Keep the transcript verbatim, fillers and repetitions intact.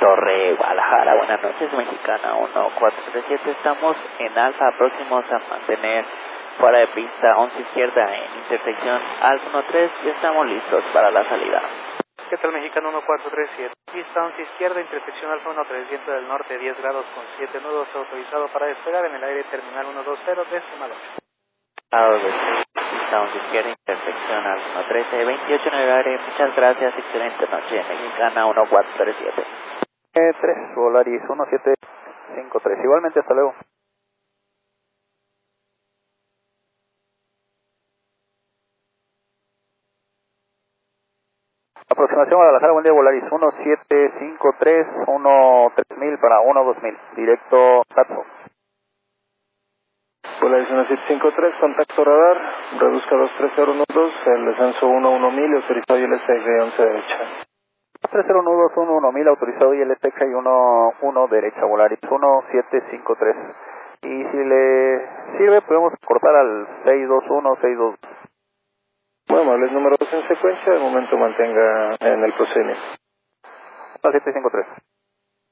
Torre Guadalajara, buenas noches, Mexicana uno cuatro tres siete, estamos en Alfa, próximos a mantener fuera de pista, once izquierda en intersección Alfa uno tres, ya estamos listos para la salida. ¿Qué tal, Mexicano uno cuatro tres siete? Pista once izquierda, intersección Alfa uno tres, viento del norte, diez grados con siete nudos, autorizado para despegar en el aire terminal ciento veinte, decimal ocho. Lado de pista once izquierda, intersección Alfa uno trece, veintiocho en el aire, muchas gracias, excelente noche, Mexicana uno cuatro tres siete. Eh, tres, Volaris uno siete cinco tres, igualmente, hasta luego. Aproximación Guadalajara, buen día, Volaris uno siete cinco tres, uno tres mil para uno dos mil, directo Tatso. Volaris uno siete cinco tres, contacto radar, reduzca dos tres cero uno dos, el descenso uno uno mil, autorizado y L S G once derecha. tres cero uno dos uno uno mil, autorizado y L T K y uno uno derecha, Volaris uno siete cinco tres. Y si le sirve, podemos cortar al seis dos uno, seis dos. Muy amables, número dos en secuencia, de momento mantenga en el procedimiento. siete cinco tres.